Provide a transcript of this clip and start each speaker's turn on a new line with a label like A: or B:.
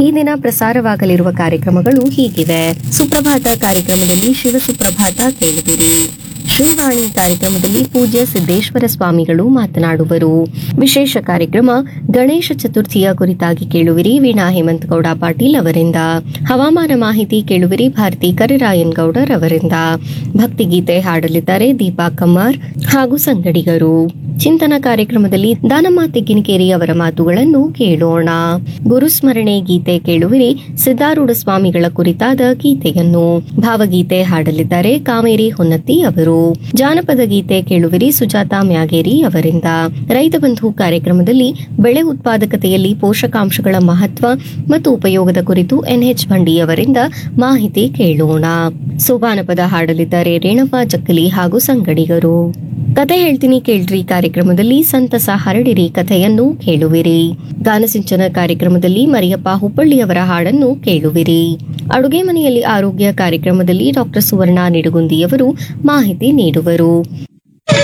A: ಈ ದಿನ ಪ್ರಸಾರವಾಗಲಿರುವ ಕಾರ್ಯಕ್ರಮಗಳು ಹೀಗಿವೆ. ಸುಪ್ರಭಾತ ಕಾರ್ಯಕ್ರಮದಲ್ಲಿ ಶಿವ ಸುಪ್ರಭಾತ ಕೇಳುವಿರಿ. ಶ್ರೀವಾಣಿ ಕಾರ್ಯಕ್ರಮದಲ್ಲಿ ಪೂಜ್ಯ ಸಿದ್ದೇಶ್ವರ ಸ್ವಾಮಿಗಳು ಮಾತನಾಡುವರು. ವಿಶೇಷ ಕಾರ್ಯಕ್ರಮ ಗಣೇಶ ಚತುರ್ಥಿಯ ಕುರಿತಾಗಿ ಕೇಳುವಿರಿ. ವೀಣಾ ಹೇಮಂತಗೌಡ ಪಾಟೀಲ್ ಅವರಿಂದ. ಹವಾಮಾನ ಮಾಹಿತಿ ಕೇಳುವಿರಿ. ಭಾರತಿ ಕರಿರಾಯನ್ ಗೌಡರ್ ಅವರಿಂದ. ಭಕ್ತಿಗೀತೆ ಹಾಡಲಿದ್ದಾರೆ ದೀಪಾ ಕಮ್ಮಾರ್ ಹಾಗೂ ಸಂಗಡಿಗರು. ಚಿಂತನ ಕಾರ್ಯಕ್ರಮದಲ್ಲಿ ದಾನಮ್ಮ ತೆಗ್ಗಿನಕೇರಿ ಅವರ ಮಾತುಗಳನ್ನು ಕೇಳೋಣ. ಗುರುಸ್ಮರಣೆ ಗೀತೆ ಕೇಳುವಿರಿ. ಸಿದ್ದಾರೂಢ ಸ್ವಾಮಿಗಳ ಕುರಿತಾದ ಗೀತೆಯನ್ನು. ಭಾವಗೀತೆ ಹಾಡಲಿದ್ದಾರೆ ಕಾವೇರಿ ಹೊನ್ನತ್ತಿ ಅವರು. ಜಾನಪದ ಗೀತೆ ಕೇಳುವಿರಿ. ಸುಜಾತಾ ಮ್ಯಾಗೇರಿ ಅವರಿಂದ. ರೈತ ಬಂಧು ಕಾರ್ಯಕ್ರಮದಲ್ಲಿ ಬೆಳೆ ಉತ್ಪಾದಕತೆಯಲ್ಲಿ ಪೋಷಕಾಂಶಗಳ ಮಹತ್ವ ಮತ್ತು ಉಪಯೋಗದ ಕುರಿತು ಎನ್ಎಚ್ ಭಂಡಿ ಅವರಿಂದ ಮಾಹಿತಿ ಕೇಳೋಣ. ಸೋಬಾನಪದ ಹಾಡಲಿದ್ದಾರೆ ರೇಣಪ್ಪ ಜಕ್ಕಲಿ ಹಾಗೂ ಸಂಗಡಿಗರು. ಕತೆ ಹೇಳ್ತೀನಿ ಕೇಳ್ರಿ ಕಾರ್ಯಕ್ರಮದಲ್ಲಿ ಸಂತಸ ಹರಡಿರಿ ಕಥೆಯನ್ನು ಕೇಳುವಿರಿ. ಗಾನಸಿಂಚನ ಕಾರ್ಯಕ್ರಮದಲ್ಲಿ ಮರಿಯಪ್ಪ ಹುಬ್ಬಳ್ಳಿಯವರ ಹಾಡನ್ನು ಕೇಳುವಿರಿ. ಅಡುಗೆ ಮನೆಯಲ್ಲಿ ಆರೋಗ್ಯ ಕಾರ್ಯಕ್ರಮದಲ್ಲಿ ಡಾಕ್ಟರ್ ಸುವರ್ಣ ನಿಡುಗುಂದಿಯವರು ಮಾಹಿತಿ ನೀಡುವರು.